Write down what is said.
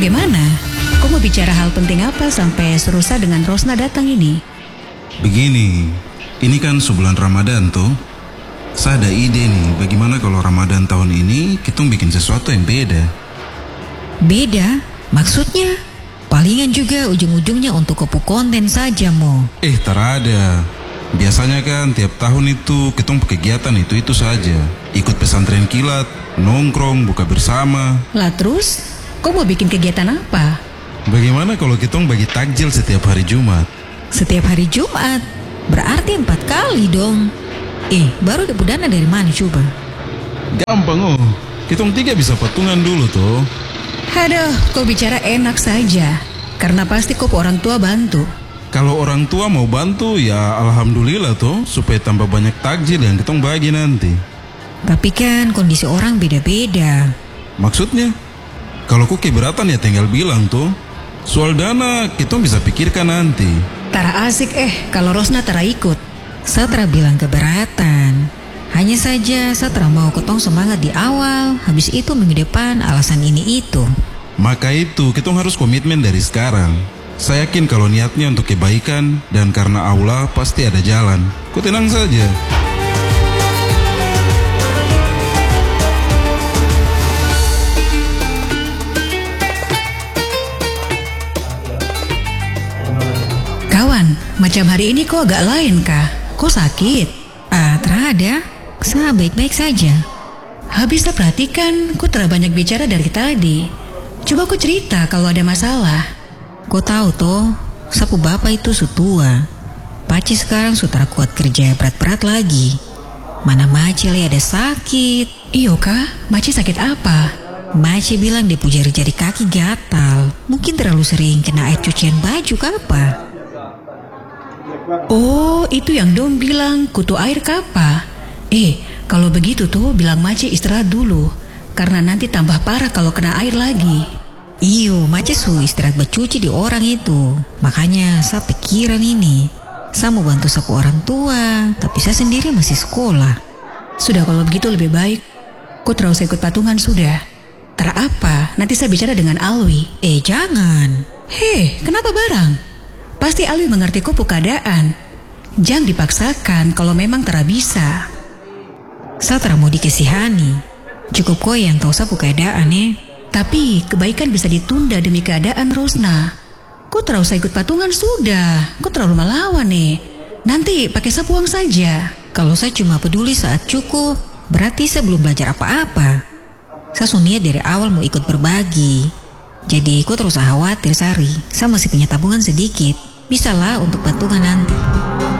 bagaimana? Kau mau bicara hal penting apa sampai serusa dengan Rosna datang ini? Begini, ini kan sebulan Ramadan tuh. Saya ada ide nih, bagaimana kalau Ramadan tahun ini kita bikin sesuatu yang beda. Beda? Maksudnya? Palingan juga ujung-ujungnya untuk kopu konten saja mo. Terada. Biasanya kan tiap tahun itu kita kegiatan itu saja. Ikut pesantren kilat, nongkrong, buka bersama. Lah terus, kau mau bikin kegiatan apa? Bagaimana kalau kita bagi takjil setiap hari Jumat? Setiap hari Jumat? Berarti 4 kali dong. Baru dapat dana dari mana coba? Gampang kita 3 bisa patungan dulu tuh. Aduh, kau bicara enak saja. Karena pasti kau orang tua bantu. Kalau orang tua mau bantu ya alhamdulillah tuh, supaya tambah banyak takjil yang kita bagi nanti. Tapi kan kondisi orang beda-beda. Maksudnya? Kalau kau keberatan ya tinggal bilang tuh. Soal dana kita bisa pikirkan nanti. Tara asik kalau Rosna tara ikut. Satra bilang keberatan. Hanya saja Satra mau ketong semangat di awal, habis itu minggu depan alasan ini itu. Maka itu kita harus komitmen dari sekarang. Saya yakin kalau niatnya untuk kebaikan dan karena Allah pasti ada jalan. Kau tenang saja. Kawan, macam hari ini kau agak lain kah? Kau sakit? Terada. Saya baik-baik saja. Habis saya perhatikan, kau terlalu banyak bicara dari tadi. Coba kau cerita kalau ada masalah. Kau tahu toh, sapu bapak itu sutua. Paci sekarang sudah kuat kerja berat-berat lagi. Mana Maci ada sakit. Iyo kah? Maci sakit apa? Maci bilang dia jari-jari kaki gatal. Mungkin terlalu sering kena air cucian baju apa. Oh, itu yang dong bilang kutu air kapa. Kalau begitu tuh bilang Maci istirahat dulu. Karena nanti tambah parah kalau kena air lagi. Iyo, Maci istirahat bercuci di orang itu. Makanya saya pikiran ini. Saya mau bantu sapu orang tua, tapi saya sendiri masih sekolah. Sudah kalau begitu lebih baik. Kau terus ikut patungan sudah. Tera apa? Nanti saya bicara dengan Alwi. Jangan. Kenapa barang? Pasti Alwi mengerti kau keadaan. Jangan dipaksakan kalau memang tera bisa. Saya tera mau dikasihani. Cukup kau yang tahu sapu keadaan ya. Tapi kebaikan bisa ditunda demi keadaan Rosna. Kau terlalu usah ikut patungan sudah. Kau terlalu melawan nih. Nanti pakai sapu uang saja. Kalau saya cuma peduli saat cukup, berarti saya belum belajar apa-apa. Saya niat dari awal mau ikut berbagi. Jadi kau terus khawatir Sari. Saya masih punya tabungan sedikit. Bisalah untuk patungan nanti.